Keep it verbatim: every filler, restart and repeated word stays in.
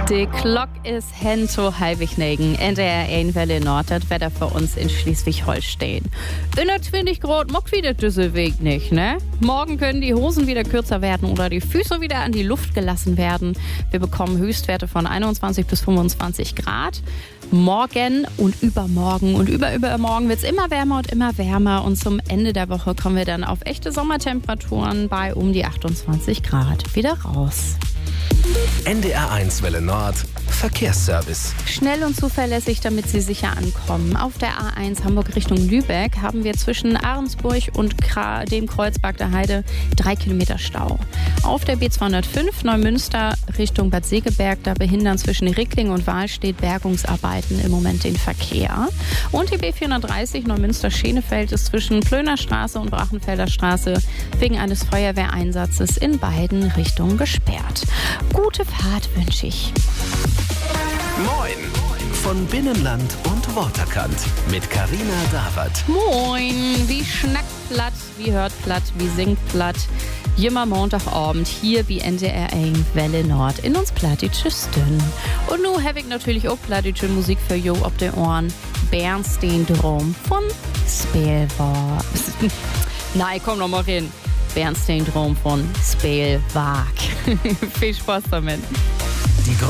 Die Glock ist hen zu Halbignegen. N D R eins Welle Nord, das Wetter für uns in Schleswig-Holstein. In der zwanzig Grad mag wieder diese Weg nicht, ne? Morgen können die Hosen wieder kürzer werden oder die Füße wieder an die Luft gelassen werden. Wir bekommen Höchstwerte von einundzwanzig bis fünfundzwanzig Grad. Morgen und übermorgen und überübermorgen wird es immer wärmer und immer wärmer. Und zum Ende der Woche kommen wir dann auf echte Sommertemperaturen bei um die achtundzwanzig Grad wieder raus. N D R eins Welle Nord Verkehrsservice. Schnell und zuverlässig, damit Sie sicher ankommen. Auf der A eins Hamburg Richtung Lübeck haben wir zwischen Ahrensburg und dem Kreuzberg der Heide drei Kilometer Stau. Auf der B zweihundertfünf Neumünster Richtung Bad Segeberg, da behindern zwischen Rickling und Wahlstedt Bergungsarbeiten im Moment den Verkehr. Und die B vierhundertdreißig Neumünster-Schenefeld ist zwischen Plöner Straße und Brachenfelder Straße wegen eines Feuerwehreinsatzes in beiden Richtungen gesperrt. Gute Fahrt wünsche ich. Moin von Binnenland und Waterkant mit Carina Dawert. Moin, wie schnackt platt, wie hört platt, wie singt platt. Jimmer Montagabend hier bei N D R eins Welle Nord in uns Plattitschüsten. Und nun habe ich natürlich auch plattische Musik für Jo ob den Ohren. Bernstein Drom von Spelwag. Nein, komm noch mal rein. Bernstein Drom von Spelwag. Viel Spaß damit.